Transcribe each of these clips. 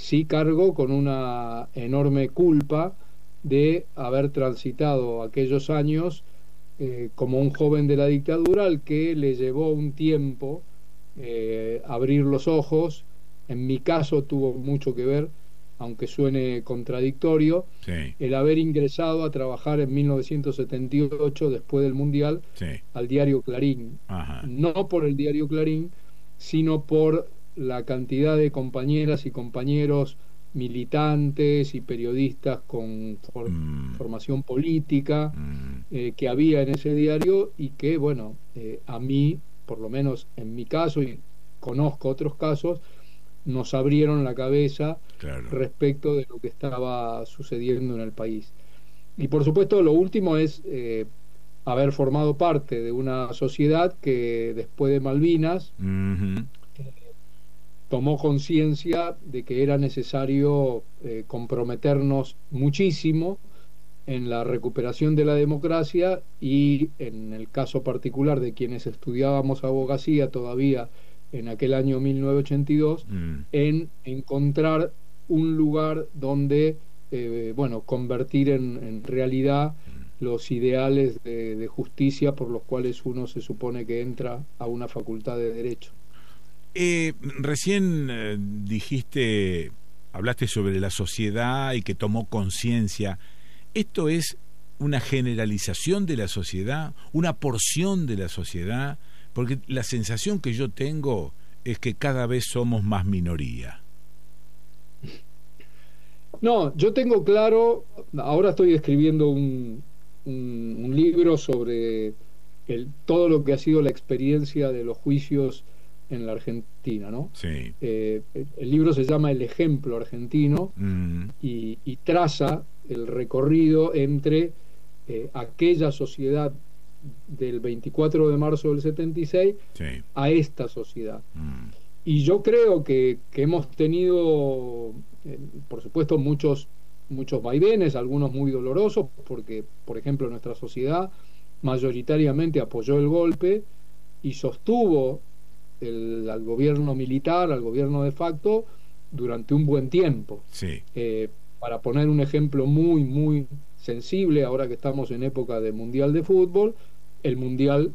sí cargo con una enorme culpa de haber transitado aquellos años como un joven de la dictadura al que le llevó un tiempo abrir los ojos. En mi caso tuvo mucho que ver, aunque suene contradictorio, Sí, el haber ingresado a trabajar en 1978, después del Mundial, sí. al diario Clarín. Ajá. No por el diario Clarín, sino por la cantidad de compañeras y compañeros militantes y periodistas con Mm, formación política mm, que había en ese diario y que, bueno, a mí, por lo menos en mi caso, y conozco otros casos, nos abrieron la cabeza claro. respecto de lo que estaba sucediendo en el país. Y por supuesto, lo último es haber formado parte de una sociedad que después de Malvinas Ujú. tomó conciencia de que era necesario comprometernos muchísimo en la recuperación de la democracia y en el caso particular de quienes estudiábamos abogacía todavía en aquel año 1982, Mm. en encontrar un lugar donde, bueno, convertir en realidad los ideales de justicia por los cuales uno se supone que entra a una facultad de derecho. Recién hablaste sobre la sociedad y que tomó conciencia. ¿Esto es una generalización de la sociedad, una porción de la sociedad? Porque la sensación que yo tengo es que cada vez somos más minoría. No, yo tengo claro, ahora estoy escribiendo un libro sobre todo lo que ha sido la experiencia de los juicios en la Argentina, ¿no? Sí. El libro se llama El ejemplo argentino Mm, y traza el recorrido entre aquella sociedad del 24 de marzo del 76 sí. a esta sociedad. Mm, Y yo creo que hemos tenido, por supuesto, muchos vaivenes, algunos muy dolorosos, porque, por ejemplo, nuestra sociedad mayoritariamente apoyó el golpe y sostuvo al gobierno militar, al gobierno de facto, durante un buen tiempo. sí. Para poner un ejemplo muy, muy sensible, ahora que estamos en época de Mundial de Fútbol, el Mundial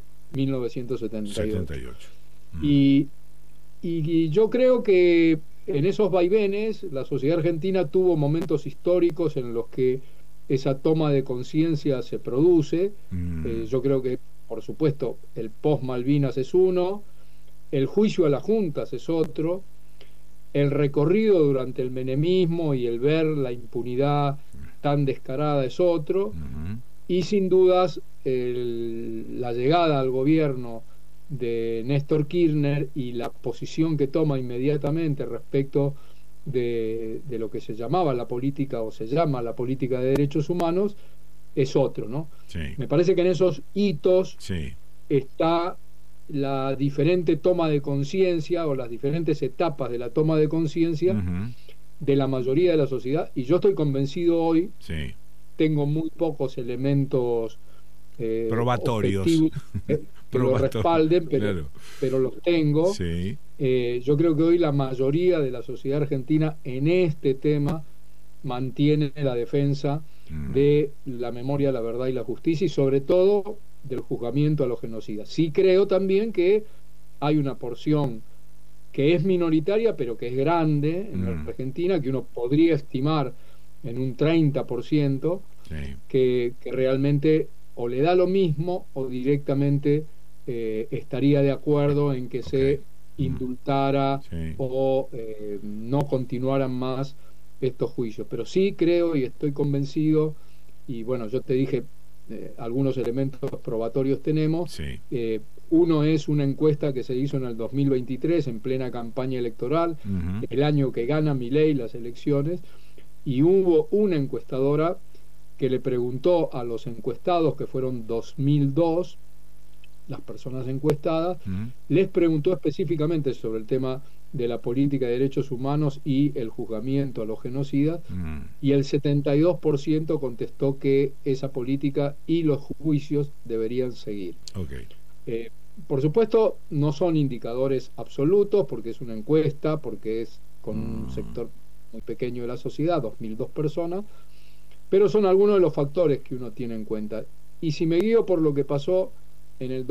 1978. 78. Mm, Y, y yo creo que en esos vaivenes la sociedad argentina tuvo momentos históricos en los que esa toma de conciencia se produce. mm, Yo creo que, por supuesto, el post-Malvinas es uno, el juicio a las juntas es otro, el recorrido durante el menemismo y el ver la impunidad tan descarada es otro, mm, y sin dudas la llegada al gobierno de Néstor Kirchner y la posición que toma inmediatamente respecto de lo que se llamaba la política o se llama la política de derechos humanos es otro, ¿no? sí. Me parece que en esos hitos Sí. está la diferente toma de conciencia o las diferentes etapas de la toma de conciencia Ujú. de la mayoría de la sociedad, y yo estoy convencido hoy, Sí. tengo muy pocos elementos Probatorios. objetivos que lo Probatorio. respalden, Claro. pero los tengo. Sí. Yo creo que hoy la mayoría de la sociedad argentina en este tema mantiene la defensa Mm, de la memoria, la verdad y la justicia, y sobre todo del juzgamiento a los genocidas. Sí creo también que hay una porción que es minoritaria, pero que es grande en la mm, Argentina, que uno podría estimar en un 30%, sí. que realmente o le da lo mismo o directamente estaría de acuerdo en que Ok. se Mm, indultara sí. o no continuaran más estos juicios. Pero sí creo y estoy convencido, y bueno, yo te dije, algunos elementos probatorios tenemos. Sí. Uno es una encuesta que se hizo en el 2023, en plena campaña electoral, Ujú. el año que gana Milei las elecciones, y hubo una encuestadora que le preguntó a los encuestados, que fueron 2002, las personas encuestadas, Mm, les preguntó específicamente sobre el tema de la política de derechos humanos y el juzgamiento a los genocidas, mm, y el 72% contestó que esa política y los juicios deberían seguir. ok. Eh, por supuesto, no son indicadores absolutos porque es una encuesta, porque es con un Mm, sector muy pequeño de la sociedad, 2002 personas, pero son algunos de los factores que uno tiene en cuenta. Y si me guío por lo que pasó en el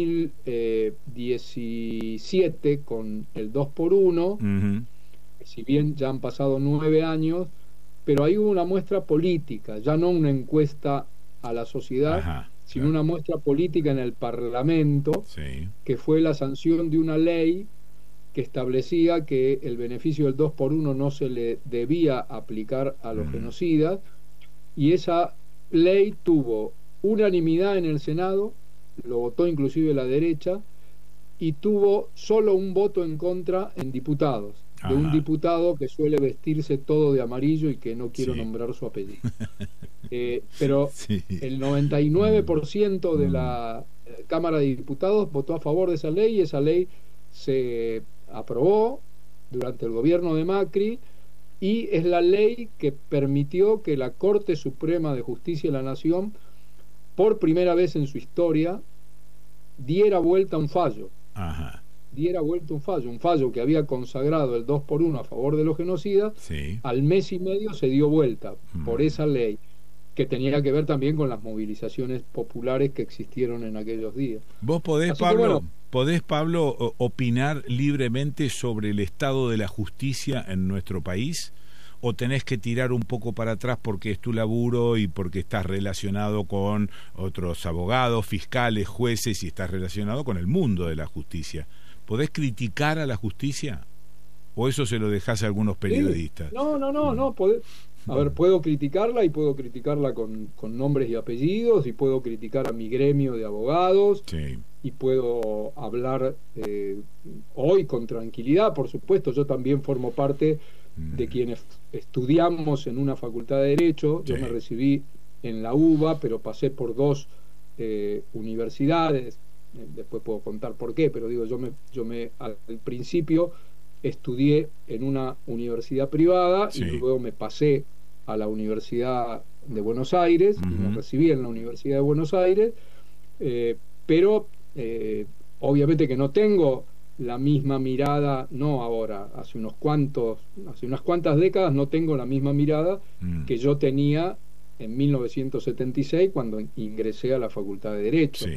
2017 con el 2x1, si bien ya han pasado 9 años, pero ahí hubo una muestra política, ya no una encuesta a la sociedad, sino una muestra política en el Parlamento, que fue la sanción de una ley que establecía que el beneficio del 2x1 no se le debía aplicar a los genocidas, y esa ley tuvo unanimidad en el Senado, lo votó inclusive la derecha, y tuvo solo un voto en contra en diputados, de un diputado que suele vestirse todo de amarillo y que no quiero nombrar su apellido. Pero el 99% de la Cámara de Diputados votó a favor de esa ley, y esa ley se aprobó durante el gobierno de Macri, y es la ley que permitió que la Corte Suprema de Justicia de la Nación, por primera vez en su historia, diera vuelta un fallo. Diera vuelta un fallo que había consagrado el 2x1 a favor de los genocidas. Al mes y medio se dio vuelta por esa ley, que tenía que ver también con las movilizaciones populares que existieron en aquellos días. Vos podés, Pablo, opinar libremente sobre el estado de la justicia en nuestro país, o tenés que tirar un poco para atrás porque es tu laburo y porque estás relacionado con otros abogados, fiscales, jueces, y estás relacionado con el mundo de la justicia? ¿Podés criticar a la justicia? ¿O eso se lo dejás a algunos periodistas? No, puedo criticarla, y puedo criticarla con nombres y apellidos, y puedo criticar a mi gremio de abogados, y puedo hablar hoy con tranquilidad, por supuesto. Yo también formo parte de quienes estudiamos en una facultad de Derecho. Yo me recibí en la UBA, pero pasé por 2 universidades, después puedo contar por qué, pero digo, yo me al principio estudié en una universidad privada, y luego me pasé a la Universidad de Buenos Aires, y me recibí en la Universidad de Buenos Aires, pero obviamente que no tengo la misma mirada, no ahora, hace unas cuantas décadas no tengo la misma mirada que yo tenía en 1976 cuando ingresé a la Facultad de Derecho.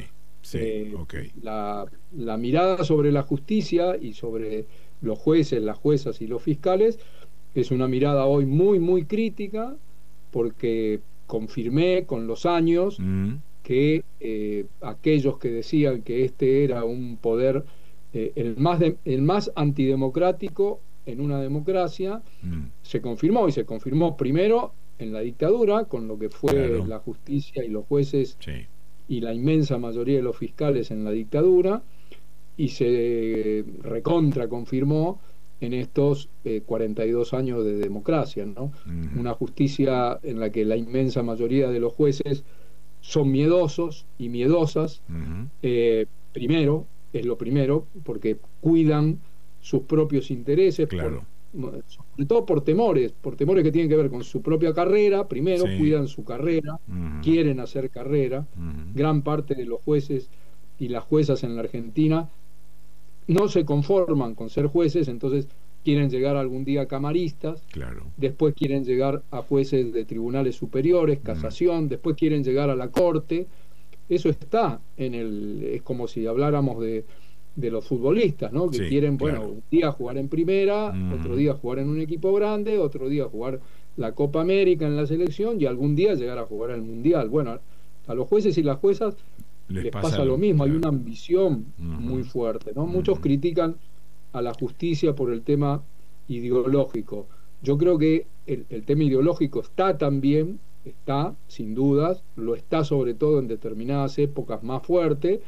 La mirada sobre la justicia y sobre los jueces, las juezas y los fiscales es una mirada hoy muy, muy crítica, porque confirmé con los años que aquellos que decían que este era un poder el más antidemocrático en una democracia, se confirmó, y se confirmó primero en la dictadura, con lo que fue la justicia y los jueces y la inmensa mayoría de los fiscales en la dictadura, y se recontra confirmó en estos 42 años de democracia, ¿no? Una justicia en la que la inmensa mayoría de los jueces son miedosos y miedosas. Primero, es lo primero, porque cuidan sus propios intereses, sobre todo por temores que tienen que ver con su propia carrera. Primero cuidan su carrera, quieren hacer carrera. Gran parte de los jueces y las juezas en la Argentina no se conforman con ser jueces, entonces quieren llegar algún día a camaristas, después quieren llegar a jueces de tribunales superiores, casación, después quieren llegar a la corte. Eso está es como si habláramos de los futbolistas, ¿no? Que quieren, un día jugar en primera, otro día jugar en un equipo grande, otro día jugar la Copa América en la selección, y algún día llegar a jugar al Mundial. Bueno, a los jueces y las juezas les pasa lo mismo, hay una ambición muy fuerte, ¿no? Muchos critican a la justicia por el tema ideológico. Yo creo que el tema ideológico está también, está sin dudas, lo está sobre todo en determinadas épocas más fuerte,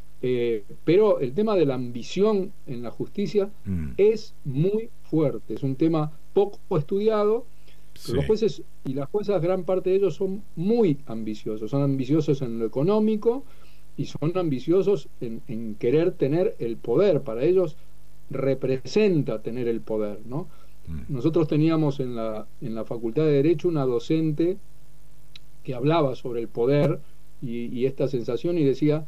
pero el tema de la ambición en la justicia es muy fuerte, es un tema poco estudiado. Los jueces y las juezas, gran parte de ellos son muy ambiciosos, son ambiciosos en lo económico y son ambiciosos en querer tener el poder. Para ellos representa tener el poder, ¿no? Nosotros teníamos en la Facultad de Derecho una docente que hablaba sobre el poder y esta sensación, y decía,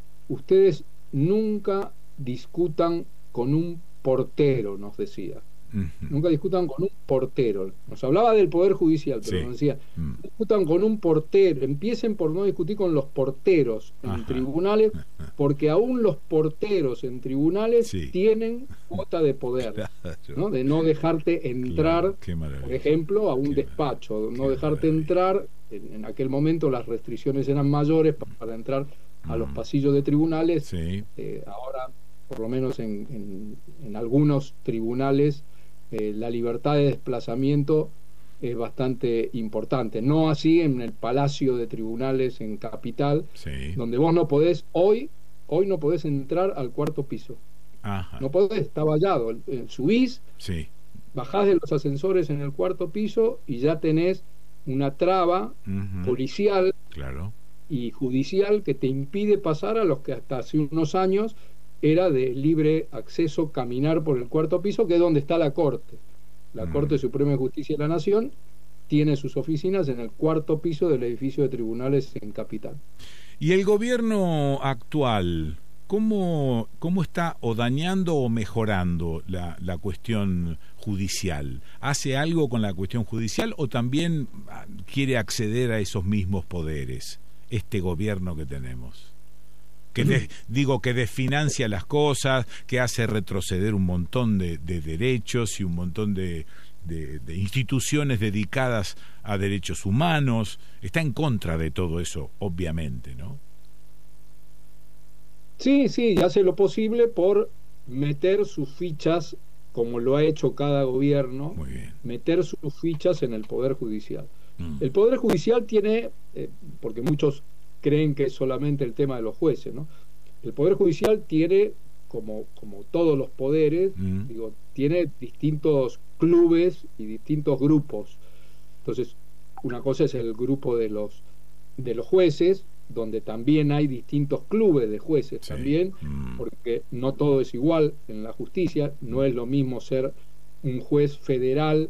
ustedes nunca discutan con un portero, nos decía. nunca discutan con un portero. Nos hablaba del Poder Judicial, pero Sí. nos decía, no discutan con un portero, empiecen por no discutir con los porteros en tribunales, porque aún los porteros en tribunales Sí. tienen cuota de poder, Claro. ¿no? De no dejarte entrar, Claro, qué maravilla. por ejemplo, a un Qué despacho, qué no dejarte maravilla. entrar. En aquel momento las restricciones eran mayores para entrar a los pasillos de tribunales. Sí. Ahora, por lo menos en algunos tribunales, la libertad de desplazamiento es bastante importante. No así en el Palacio de Tribunales en Capital, Sí. donde vos no podés, hoy no podés entrar al cuarto piso. Ajá. No podés, está vallado. Subís, Sí. bajás de los ascensores en el cuarto piso y ya tenés una traba Ujú. policial Claro. y judicial que te impide pasar a los que hasta hace unos años era de libre acceso caminar por el cuarto piso, que es donde está la Corte. La Corte Suprema de Justicia de la Nación tiene sus oficinas en el cuarto piso del edificio de tribunales en Capital. ¿Y el gobierno actual, cómo está o dañando o mejorando la cuestión judicial? ¿Hace algo con la cuestión judicial o también quiere acceder a esos mismos poderes, este gobierno que tenemos? Que desfinancia las cosas, que hace retroceder un montón de derechos y un montón de instituciones dedicadas a derechos humanos. Está en contra de todo eso, obviamente, ¿no? Sí, y hace lo posible por meter sus fichas, como lo ha hecho cada gobierno, Muy bien. meter sus fichas en el Poder Judicial. El Poder Judicial tiene, porque muchos creen que es solamente el tema de los jueces, ¿no? El Poder Judicial tiene, como todos los poderes, tiene distintos clubes y distintos grupos. Entonces, una cosa es el grupo de los jueces, donde también hay distintos clubes de jueces también, porque no todo es igual en la justicia. No es lo mismo ser un juez federal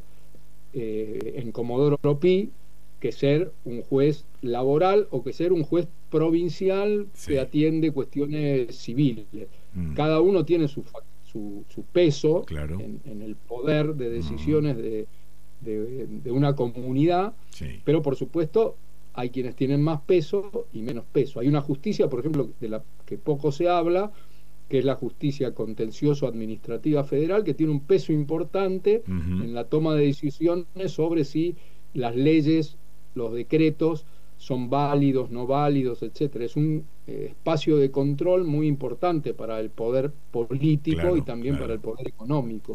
en Comodoro Pi que ser un juez laboral o que ser un juez provincial que atiende cuestiones civiles. Cada uno tiene su peso, claro, en el poder de decisiones de una comunidad, pero por supuesto hay quienes tienen más peso y menos peso. Hay una justicia, por ejemplo, de la que poco se habla, que es la justicia contencioso administrativa federal, que tiene un peso importante en la toma de decisiones sobre si las leyes, los decretos son válidos, no válidos, etcétera. Es un espacio de control muy importante para el poder político y también para el poder económico.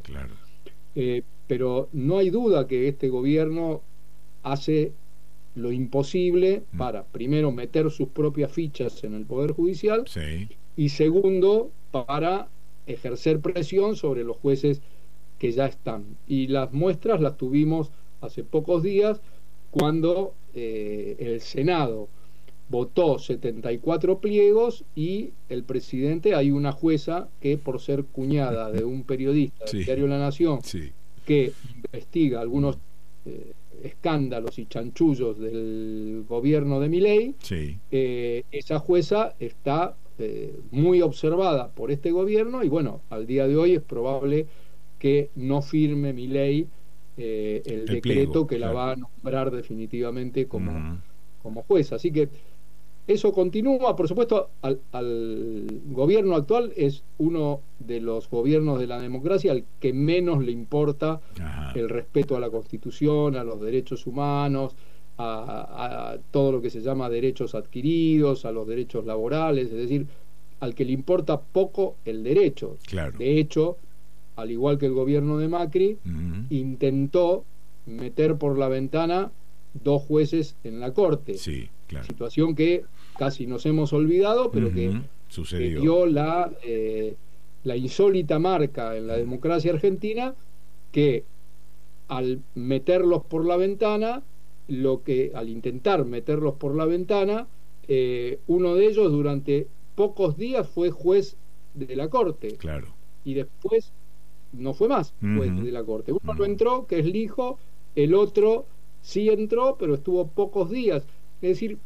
Pero no hay duda que este gobierno hace lo imposible para, primero, meter sus propias fichas en el Poder Judicial, y segundo, para ejercer presión sobre los jueces que ya están. Y las muestras las tuvimos hace pocos días, cuando el Senado votó 74 pliegos y el presidente, hay una jueza que, por ser cuñada de un periodista del diario La Nación, que investiga algunos escándalos y chanchullos del gobierno de Milei, esa jueza está muy observada por este gobierno, y bueno, al día de hoy es probable que no firme Milei el decreto pliego, que la va a nombrar definitivamente como jueza. Así que eso continúa. Por supuesto, al gobierno actual es uno de los gobiernos de la democracia al que menos le importa el respeto a la Constitución, a los derechos humanos, a todo lo que se llama derechos adquiridos, a los derechos laborales, es decir, al que le importa poco el derecho. De hecho, al igual que el gobierno de Macri, intentó meter por la ventana 2 jueces en la Corte. Situación que casi nos hemos olvidado, pero que dio la insólita marca en la democracia argentina, que al meterlos por la ventana, al intentar meterlos por la ventana, uno de ellos durante pocos días fue juez de la Corte. Y después no fue más juez de la Corte. Uno no entró, que es Lijo, el otro sí entró, pero estuvo pocos días. Es decir,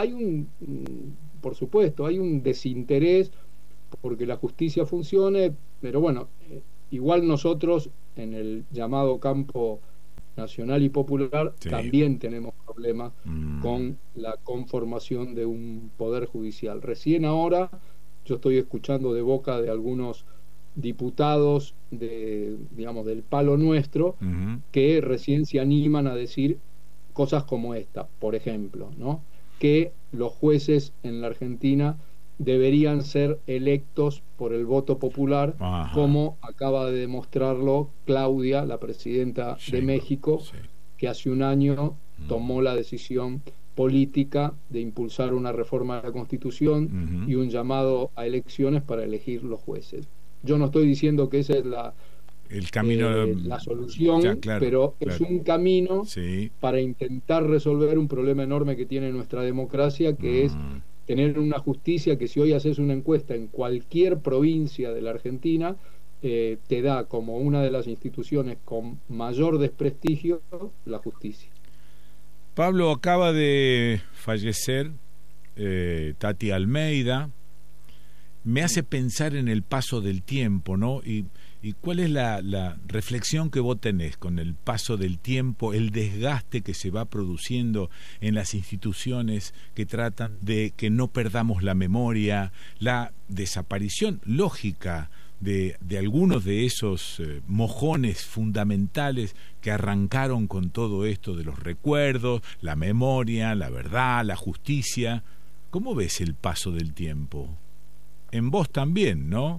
por supuesto, hay un desinterés porque la justicia funcione, pero bueno, igual nosotros en el llamado campo nacional y popular, sí, también tenemos problemas con la conformación de un poder judicial. Recién ahora yo estoy escuchando de boca de algunos diputados digamos, del palo nuestro, que recién se animan a decir cosas como esta, por ejemplo, ¿no? Que los jueces en la Argentina deberían ser electos por el voto popular, como acaba de demostrarlo Claudia, la presidenta de México, que hace un año tomó la decisión política de impulsar una reforma de la Constitución y un llamado a elecciones para elegir los jueces. Yo no estoy diciendo que esa es el camino, la solución, ya, claro, pero es un camino para intentar resolver un problema enorme que tiene nuestra democracia, que es tener una justicia que, si hoy haces una encuesta en cualquier provincia de la Argentina, te da como una de las instituciones con mayor desprestigio la justicia. Pablo, acaba de fallecer Tati Almeida. Me hace pensar en el paso del tiempo, ¿no? Y cuál es la reflexión que vos tenés con el paso del tiempo, el desgaste que se va produciendo en las instituciones que tratan de que no perdamos la memoria, la desaparición lógica de algunos de esos mojones fundamentales que arrancaron con todo esto de los recuerdos, la memoria, la verdad, la justicia. ¿Cómo ves el paso del tiempo? En vos también, ¿no?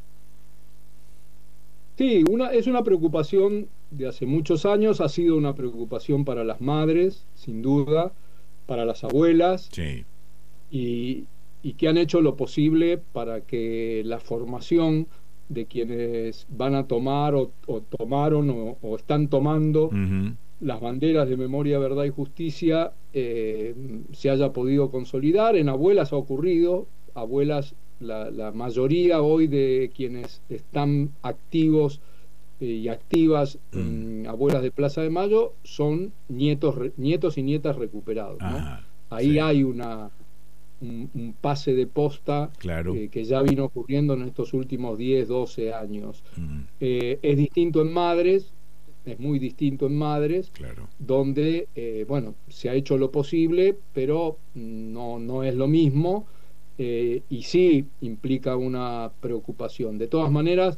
Sí, es una preocupación de hace muchos años, ha sido una preocupación para las madres, sin duda, para las abuelas, sí, y que han hecho lo posible para que la formación de quienes van a tomar o tomaron o están tomando las banderas de memoria, verdad y justicia se haya podido consolidar. En abuelas ha ocurrido, abuelas, la mayoría hoy de quienes están activos y activas en abuelas de Plaza de Mayo son nietos y nietas recuperados, ¿no? Ahí hay un pase de posta, claro, que ya vino ocurriendo en estos últimos 10, 12 años. Es distinto en madres, es muy distinto en madres, claro, donde bueno, se ha hecho lo posible, pero no es lo mismo, y sí implica una preocupación. De todas maneras,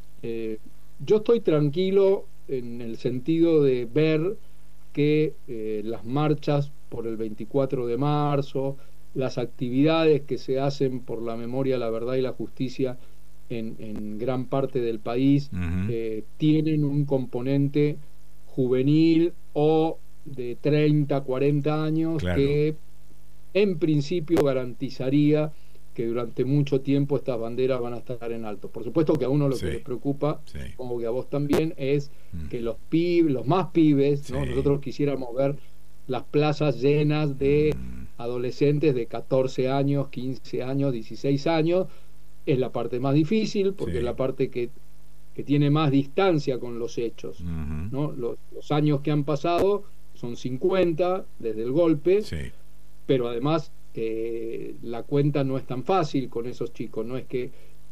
yo estoy tranquilo en el sentido de ver que las marchas por el 24 de marzo, las actividades que se hacen por la memoria, la verdad y la justicia en gran parte del país tienen un componente juvenil o de 30, 40 años, claro, que en principio garantizaría que durante mucho tiempo estas banderas van a estar en alto. Por supuesto que a uno lo que les preocupa, supongo que a vos también, es que los más pibes, ¿no? Nosotros quisiéramos ver las plazas llenas de adolescentes de 14 años, 15 años, 16 años. Es la parte más difícil, porque es la parte que tiene más distancia con los hechos, ¿no? Los años que han pasado son 50 desde el golpe, pero además la cuenta no es tan fácil con esos chicos. No es que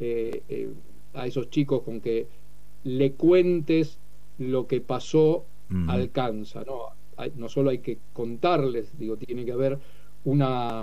a esos chicos con que le cuentes lo que pasó alcanza, ¿no? No solo hay que contarles, digo, tiene que haber un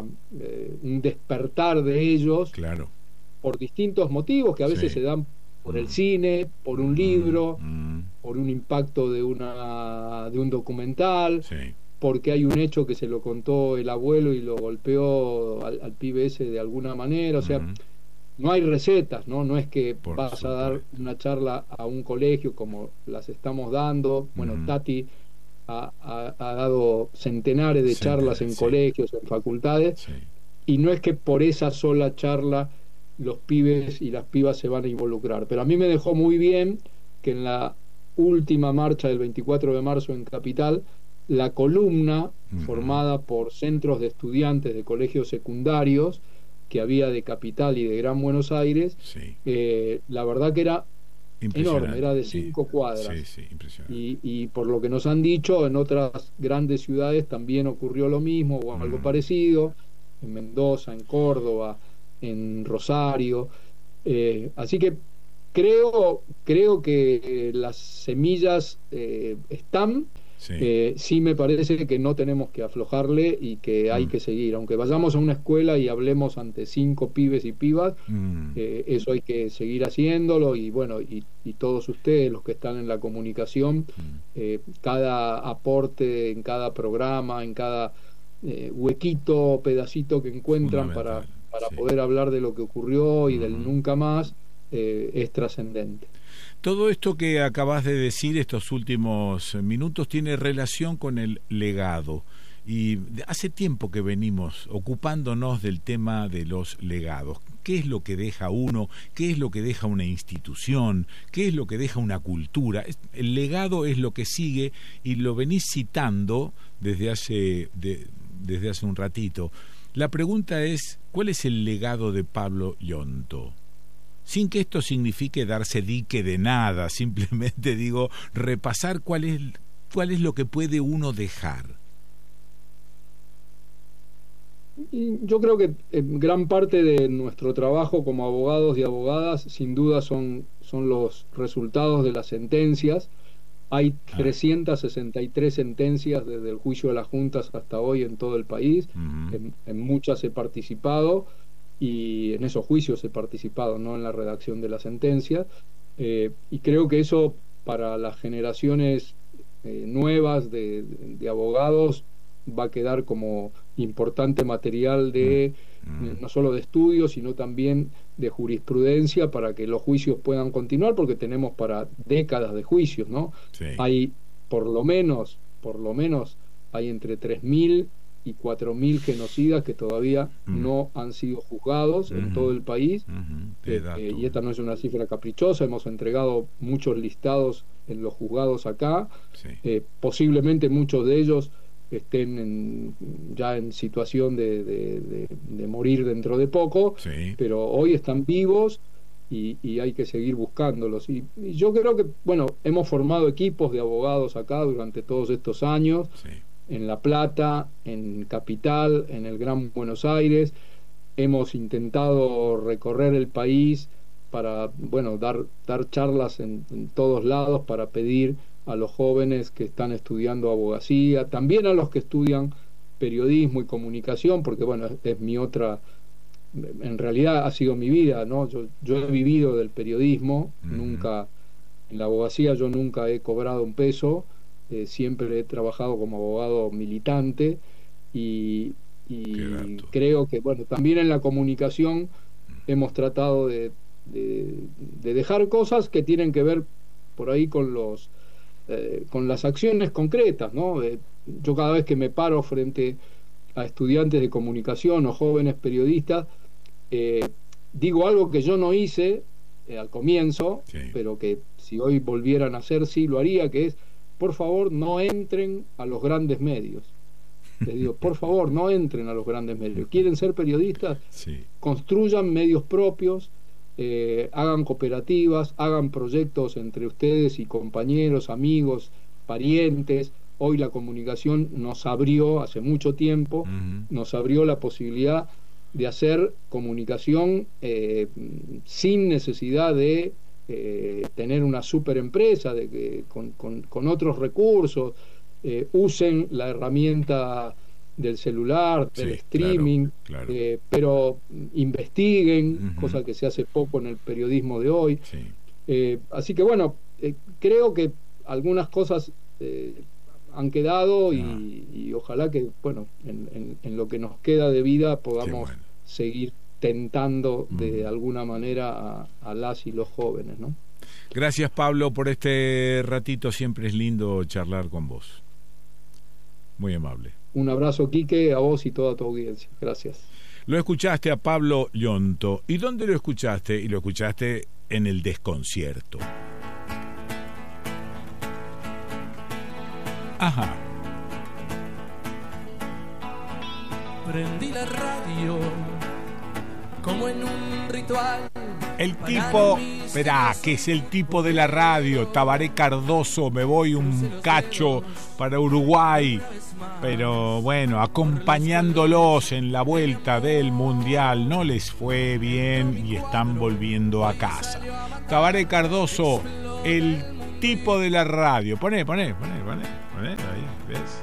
despertar de ellos, claro, por distintos motivos que a veces se dan por el cine, por un libro, por un impacto de un documental, porque hay un hecho que se lo contó el abuelo y lo golpeó al pibe ese de alguna manera. O sea, no hay recetas, no es que vas a dar una charla a un colegio como las estamos dando. Bueno, Tati ha dado centenares de charlas en colegios, en facultades, y no es que por esa sola charla los pibes y las pibas se van a involucrar. Pero a mí me dejó muy bien que en la última marcha del 24 de marzo en Capital, la columna formada por centros de estudiantes de colegios secundarios que había de Capital y de Gran Buenos Aires, la verdad que era enorme, era de 5 cuadras. Y por lo que nos han dicho, en otras grandes ciudades también ocurrió lo mismo o algo parecido, en Mendoza, en Córdoba, en Rosario. Así que creo que las semillas están. Sí me parece que no tenemos que aflojarle y que hay que seguir, aunque vayamos a una escuela y hablemos ante 5 pibes y pibas, eso hay que seguir haciéndolo, y bueno, y todos ustedes, los que están en la comunicación, cada aporte en cada programa, en cada huequito, pedacito que encuentran para poder hablar de lo que ocurrió y del nunca más, es trascendente. Todo esto que acabas de decir, estos últimos minutos, tiene relación con el legado. Y hace tiempo que venimos ocupándonos del tema de los legados. ¿Qué es lo que deja uno? ¿Qué es lo que deja una institución? ¿Qué es lo que deja una cultura? El legado es lo que sigue, y lo venís citando desde hace un ratito. La pregunta es, ¿cuál es el legado de Pablo Yonto? Sin que esto signifique darse dique de nada, simplemente digo, repasar cuál es lo que puede uno dejar. Yo creo que gran parte de nuestro trabajo como abogados y abogadas sin duda son los resultados de las sentencias. Hay 363 sentencias desde el juicio de las juntas hasta hoy en todo el país. En muchas he participado, y en esos juicios he participado, no en la redacción de la sentencia, y creo que eso para las generaciones nuevas de abogados va a quedar como importante material de no solo de estudio, sino también de jurisprudencia, para que los juicios puedan continuar, porque tenemos para décadas de juicios, ¿no? Sí. Hay por lo menos hay entre 3.000 y 4.000 genocidas que todavía no han sido juzgados en todo el país, y esta no es una cifra caprichosa. Hemos entregado muchos listados en los juzgados acá, posiblemente muchos de ellos estén ya en situación de morir dentro de poco, pero hoy están vivos y hay que seguir buscándolos, y yo creo que, bueno, hemos formado equipos de abogados acá durante todos estos años, en La Plata, en Capital, en el Gran Buenos Aires. Hemos intentado recorrer el país para, bueno, dar charlas en todos lados, para pedir a los jóvenes que están estudiando abogacía, también a los que estudian periodismo y comunicación, porque bueno, es mi otra, en realidad ha sido mi vida, ¿no? Yo he vivido del periodismo, nunca, en la abogacía yo nunca he cobrado un peso, siempre he trabajado como abogado militante, y creo que, bueno, también en la comunicación hemos tratado de dejar cosas que tienen que ver por ahí con las acciones concretas, ¿no? Yo cada vez que me paro frente a estudiantes de comunicación o jóvenes periodistas, digo algo que yo no hice al comienzo, pero que si hoy volvieran a hacer, sí lo haría, que es: por favor, no entren a los grandes medios. Les digo, por favor, no entren a los grandes medios. ¿Quieren ser periodistas? Construyan medios propios, hagan cooperativas, hagan proyectos entre ustedes y compañeros, amigos, parientes. Hoy la comunicación nos abrió, hace mucho tiempo, nos abrió la posibilidad de hacer comunicación sin necesidad de tener una super empresa, de que con otros recursos usen la herramienta del celular, del streaming, claro. Pero investiguen, cosa que se hace poco en el periodismo de hoy. Así que bueno, creo que algunas cosas han quedado, y ojalá que, bueno, en lo que nos queda de vida podamos seguir tentando de alguna manera a las y los jóvenes, ¿no? Gracias, Pablo, por este ratito. Siempre es lindo charlar con vos. Muy amable. Un abrazo, Quique, a vos y toda tu audiencia. Gracias. Lo escuchaste a Pablo Yonto. ¿Y dónde lo escuchaste? Y lo escuchaste en El Desconcierto. Ajá. Prendí la radio como en un ritual El tipo, esperá, que es el tipo de la radio, Tabaré Cardoso, me voy un cacho para Uruguay, pero bueno, acompañándolos en la vuelta del Mundial, no les fue bien y están volviendo a casa. Tabaré Cardoso, el tipo de la radio, poné, ahí, ¿ves?